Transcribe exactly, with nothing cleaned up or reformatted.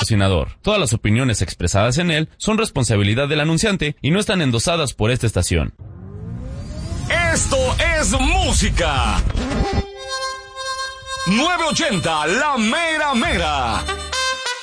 patrocinador. Todas las opiniones expresadas en él son responsabilidad del anunciante y no están endosadas por esta estación. Esto es música. nueve ochenta, la mera mera.